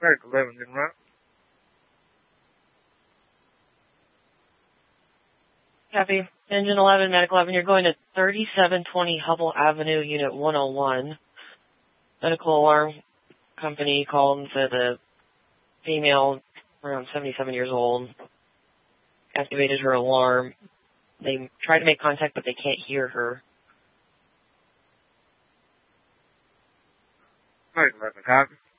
Medical 11, didn't right? Copy. Engine 11, Medical 11, you're going to 3720 Hubble Avenue, Unit 101. Medical alarm company called and said a female around 77 years old activated her alarm. They tried to make contact, but they can't hear her. Medical 11, copy.